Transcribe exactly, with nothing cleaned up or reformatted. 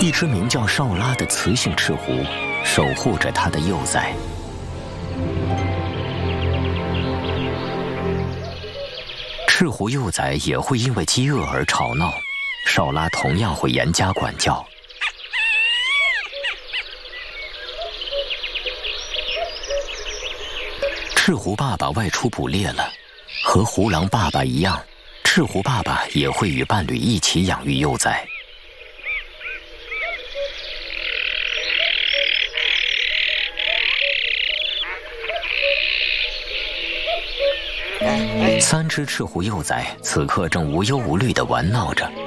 一只名叫少拉的雌性赤狐守护着它的幼崽。赤狐幼崽也会因为饥饿而吵闹，少拉同样会严加管教。赤狐爸爸外出捕猎了，和狐狼爸爸一样，赤狐爸爸也会与伴侣一起养育幼崽。三只赤狐幼崽此刻正无忧无虑地玩闹着。